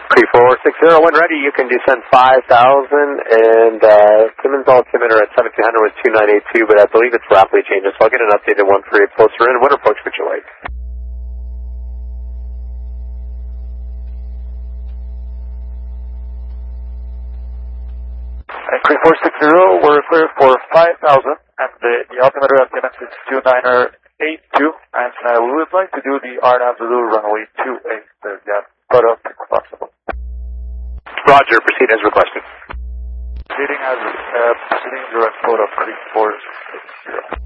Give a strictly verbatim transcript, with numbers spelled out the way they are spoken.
three four six zero, when ready, you can descend five thousand, and uh, Timmins altimeter at seventeen hundred was two nine eight two, but I believe it's rapidly changing, so I'll get an updated one for you closer in. What approach would you like? And three four six zero, we're clear for five thousand, and the, the altimeter at Timmins is two nine eight two, and uh, we would like to do the R N A V Zulu runway two eight, the yeah, cutoff if possible. Roger, proceed as requested. Proceeding as, uh, proceeding direct code of three four six zero.